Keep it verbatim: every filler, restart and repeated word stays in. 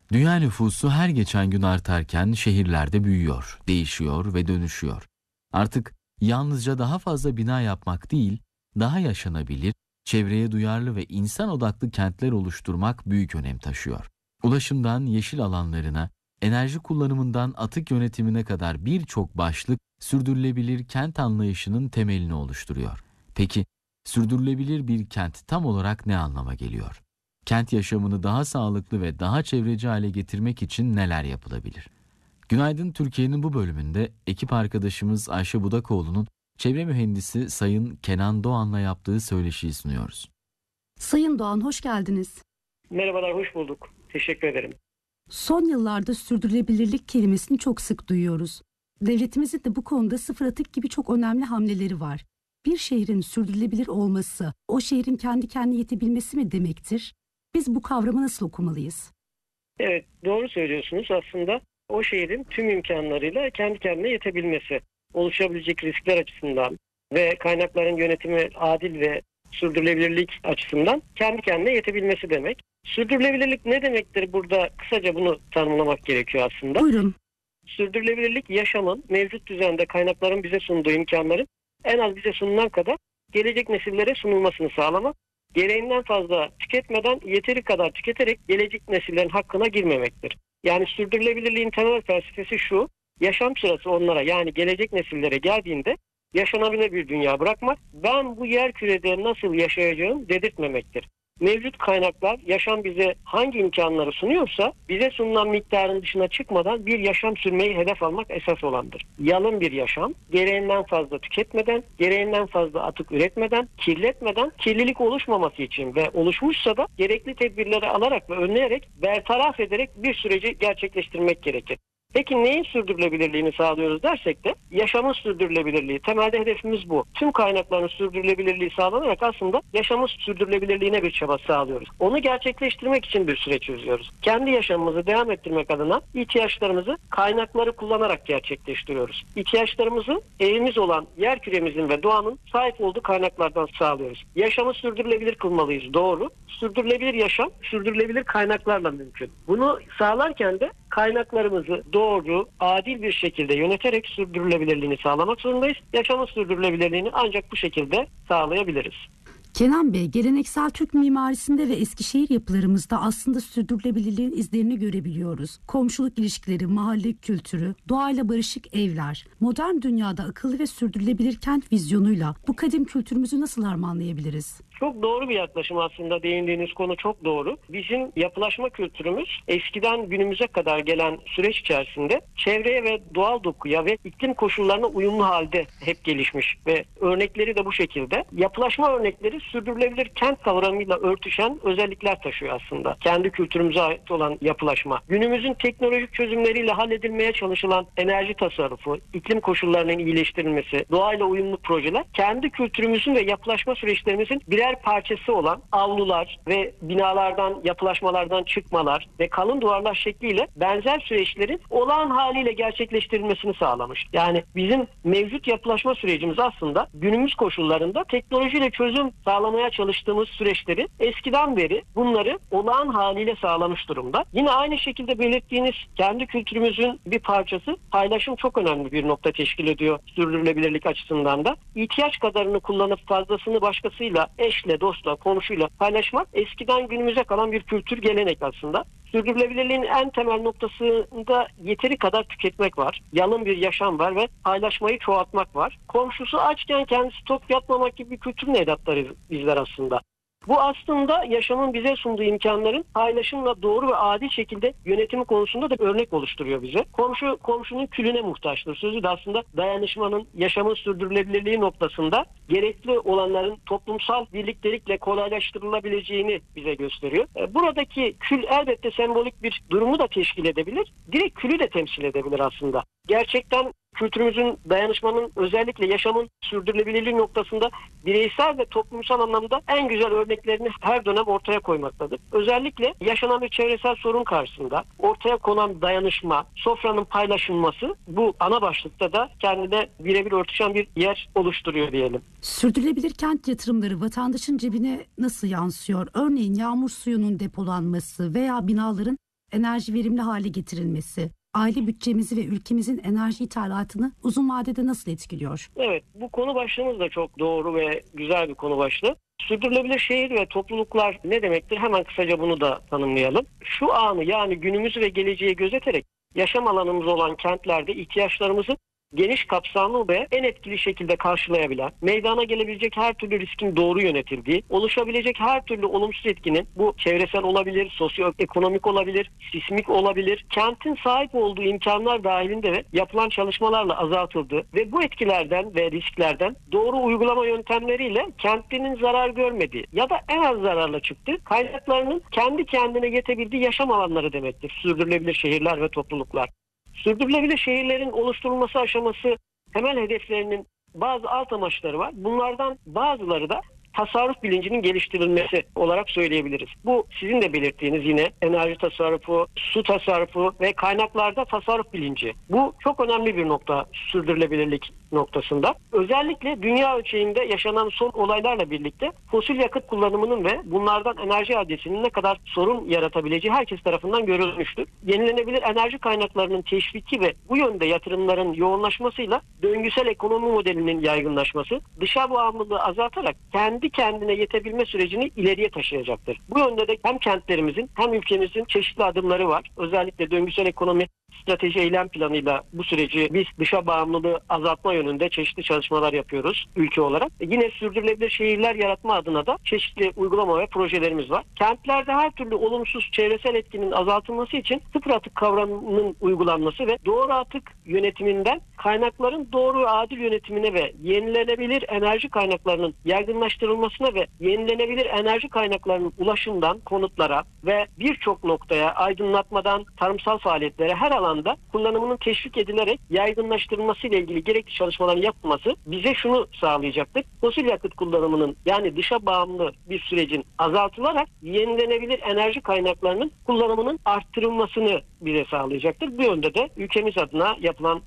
Dünya nüfusu her geçen gün artarken şehirlerde büyüyor, değişiyor ve dönüşüyor. Artık yalnızca daha fazla bina yapmak değil, daha yaşanabilir, çevreye duyarlı ve insan odaklı kentler oluşturmak büyük önem taşıyor. Ulaşımdan yeşil alanlarına, enerji kullanımından atık yönetimine kadar birçok başlık sürdürülebilir kent anlayışının temelini oluşturuyor. Peki, sürdürülebilir bir kent tam olarak ne anlama geliyor? Kent yaşamını daha sağlıklı ve daha çevreci hale getirmek için neler yapılabilir? Günaydın Türkiye'nin bu bölümünde ekip arkadaşımız Ayşe Budakoğlu'nun çevre mühendisi Sayın Kenan Doğan'la yaptığı söyleşiyi sunuyoruz. Sayın Doğan, hoş geldiniz. Merhabalar, hoş bulduk. Teşekkür ederim. Son yıllarda sürdürülebilirlik kelimesini çok sık duyuyoruz. Devletimizin de bu konuda sıfır atık gibi çok önemli hamleleri var. Bir şehrin sürdürülebilir olması, o şehrin kendi kendine yetebilmesi mi demektir? Biz bu kavramı nasıl okumalıyız? Evet, doğru söylüyorsunuz. Aslında o şehrin tüm imkanlarıyla kendi kendine yetebilmesi, oluşabilecek riskler açısından ve kaynakların yönetimi adil ve sürdürülebilirlik açısından kendi kendine yetebilmesi demek. Sürdürülebilirlik ne demektir? Burada kısaca bunu tanımlamak gerekiyor aslında. Buyurun. Sürdürülebilirlik yaşamın, mevcut düzende kaynakların bize sunduğu imkanların en az bize sunulan kadar gelecek nesillere sunulmasını sağlamak, gereğinden fazla tüketmeden yeteri kadar tüketerek gelecek nesillerin hakkına girmemektir. Yani sürdürülebilirliğin temel felsefesi şu: yaşam sırası onlara, yani gelecek nesillere geldiğinde yaşanabilir bir dünya bırakmak, ben bu yer kürede nasıl yaşayacağım dedirtmemektir. Mevcut kaynaklar yaşam bize hangi imkanları sunuyorsa bize sunulan miktarın dışına çıkmadan bir yaşam sürmeyi hedef almak esas olandır. Yalın bir yaşam, gereğinden fazla tüketmeden, gereğinden fazla atık üretmeden, kirletmeden, kirlilik oluşmaması için ve oluşmuşsa da gerekli tedbirleri alarak ve önleyerek, bertaraf ederek bir süreci gerçekleştirmek gerekir. Peki neyin sürdürülebilirliğini sağlıyoruz dersek de yaşamın sürdürülebilirliği. Temelde hedefimiz bu. Tüm kaynakların sürdürülebilirliği sağlanarak aslında yaşamın sürdürülebilirliğine bir çaba sağlıyoruz. Onu gerçekleştirmek için bir süreç çözüyoruz. Kendi yaşamımızı devam ettirmek adına ihtiyaçlarımızı kaynakları kullanarak gerçekleştiriyoruz. İhtiyaçlarımızı evimiz olan yer küremizin ve doğanın sahip olduğu kaynaklardan sağlıyoruz. Yaşamı sürdürülebilir kılmalıyız, doğru. Sürdürülebilir yaşam, sürdürülebilir kaynaklarla mümkün. Bunu sağlarken de kaynaklarımızı doğru, adil bir şekilde yöneterek sürdürülebilirliğini sağlamak zorundayız. Yaşamın sürdürülebilirliğini ancak bu şekilde sağlayabiliriz. Kenan Bey, geleneksel Türk mimarisinde ve Eskişehir yapılarımızda aslında sürdürülebilirliğin izlerini görebiliyoruz. Komşuluk ilişkileri, mahalle kültürü, doğayla barışık evler. Modern dünyada akıllı ve sürdürülebilir kent vizyonuyla bu kadim kültürümüzü nasıl harmanlayabiliriz? Çok doğru bir yaklaşım aslında, değindiğiniz konu çok doğru. Bizim yapılaşma kültürümüz eskiden günümüze kadar gelen süreç içerisinde çevreye ve doğal dokuya ve iklim koşullarına uyumlu halde hep gelişmiş ve örnekleri de bu şekilde. Yapılaşma örnekleri sürdürülebilir kent kavramıyla örtüşen özellikler taşıyor aslında. Kendi kültürümüze ait olan yapılaşma. Günümüzün teknolojik çözümleriyle halledilmeye çalışılan enerji tasarrufu, iklim koşullarının iyileştirilmesi, doğayla uyumlu projeler kendi kültürümüzün ve yapılaşma süreçlerimizin birer parçası olan avlular ve binalardan, yapılaşmalardan çıkmalar ve kalın duvarlar şekliyle benzer süreçlerin olağan haliyle gerçekleştirilmesini sağlamış. Yani bizim mevcut yapılaşma sürecimiz aslında günümüz koşullarında teknolojiyle çözüm sağlamaya çalıştığımız süreçleri eskiden beri bunları olağan haliyle sağlamış durumda. Yine aynı şekilde belirttiğiniz kendi kültürümüzün bir parçası paylaşım çok önemli bir nokta teşkil ediyor sürdürülebilirlik açısından da. İhtiyaç kadarını kullanıp fazlasını başkasıyla, eşle, dostla, komşuyla paylaşmak eskiden günümüze kalan bir kültür, gelenek aslında. Sürdürülebilirliğin en temel noktasında yeteri kadar tüketmek var. Yalın bir yaşam var ve paylaşmayı çoğaltmak var. Komşusu açken kendisi tok yatmamak gibi bir kültürün evlatlarıyız bizler aslında. Bu aslında yaşamın bize sunduğu imkanların paylaşımla doğru ve adil şekilde yönetimi konusunda da örnek oluşturuyor bize. Komşu komşunun külüne muhtaçtır. Sözü de aslında dayanışmanın, yaşamın sürdürülebilirliği noktasında gerekli olanların toplumsal birliktelikle kolaylaştırılabileceğini bize gösteriyor. Buradaki kül elbette sembolik bir durumu da teşkil edebilir. Direkt külü de temsil edebilir aslında. Gerçekten kültürümüzün, dayanışmanın, özellikle yaşamın sürdürülebilirliği noktasında bireysel ve toplumsal anlamda en güzel örneklerini her dönem ortaya koymaktadır. Özellikle yaşanan bir çevresel sorun karşısında ortaya konan dayanışma, sofranın paylaşılması bu ana başlıkta da kendine birebir örtüşen bir yer oluşturuyor diyelim. Sürdürülebilir kent yatırımları vatandaşın cebine nasıl yansıyor? Örneğin yağmur suyunun depolanması veya binaların enerji verimli hale getirilmesi, aile bütçemizi ve ülkemizin enerji ithalatını uzun vadede nasıl etkiliyor? Evet, bu konu başlığımız da çok doğru ve güzel bir konu başlığı. Sürdürülebilir şehir ve topluluklar ne demektir? Hemen kısaca bunu da tanımlayalım. Şu anı, yani günümüzü ve geleceği gözeterek yaşam alanımız olan kentlerde ihtiyaçlarımızı geniş kapsamlı ve en etkili şekilde karşılayabilen, meydana gelebilecek her türlü riskin doğru yönetildiği, oluşabilecek her türlü olumsuz etkinin, bu çevresel olabilir, sosyoekonomik olabilir, sismik olabilir, kentin sahip olduğu imkanlar dahilinde ve yapılan çalışmalarla azaltıldığı ve bu etkilerden ve risklerden doğru uygulama yöntemleriyle kentlinin zarar görmediği ya da en az zararla çıktığı kaynaklarının kendi kendine yetebildiği yaşam alanları demektir. Sürdürülebilir şehirler ve topluluklar. Sürdürülebilir şehirlerin oluşturulması aşaması temel hedeflerinin bazı alt amaçları var. Bunlardan bazıları da tasarruf bilincinin geliştirilmesi olarak söyleyebiliriz. Bu sizin de belirttiğiniz yine enerji tasarrufu, su tasarrufu ve kaynaklarda tasarruf bilinci. Bu çok önemli bir nokta sürdürülebilirlik noktasında. Özellikle dünya ölçeğinde yaşanan son olaylarla birlikte fosil yakıt kullanımının ve bunlardan enerji adresinin ne kadar sorun yaratabileceği herkes tarafından görülmüştür. Yenilenebilir enerji kaynaklarının teşviki ve bu yönde yatırımların yoğunlaşmasıyla döngüsel ekonomi modelinin yaygınlaşması dışa bağımlılığı azaltarak kendi kendine yetebilme sürecini ileriye taşıyacaktır. Bu yönde de hem kentlerimizin hem ülkemizin çeşitli adımları var. Özellikle döngüsel ekonomi strateji eylem planıyla bu süreci biz dışa bağımlılığı azaltma yönünde çeşitli çalışmalar yapıyoruz ülke olarak. E yine sürdürülebilir şehirler yaratma adına da çeşitli uygulama ve projelerimiz var. Kentlerde her türlü olumsuz çevresel etkinin azaltılması için sıfır atık kavramının uygulanması ve doğru atık yönetiminden kaynakların doğru ve adil yönetimine ve yenilenebilir enerji kaynaklarının yaygınlaştırılmasına ve yenilenebilir enerji kaynaklarının ulaşımdan konutlara ve birçok noktaya, aydınlatmadan tarımsal faaliyetlere her alanda kullanımının teşvik edilerek yaygınlaştırılması ile ilgili gerekli çalışmaların yapılması bize şunu sağlayacaktır. Fosil yakıt kullanımının, yani dışa bağımlı bir sürecin azaltılarak yenilenebilir enerji kaynaklarının kullanımının arttırılmasını bize sağlayacaktır. Bu yönde de ülkemiz adına yapılan